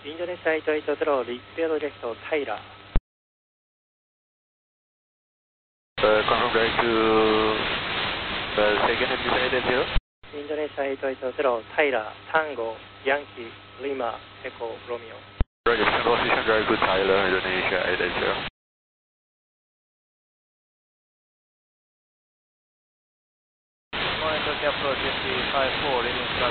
Indonesia 880, repeat direct to Tyler. Confirm direct to second Indonesia 80. Indonesia 880, Tyler, Tango, Yankee, Lima, Echo, Romeo. Roger, position direct to Tyler, Indonesia 880. Monitor approach 55-4, leading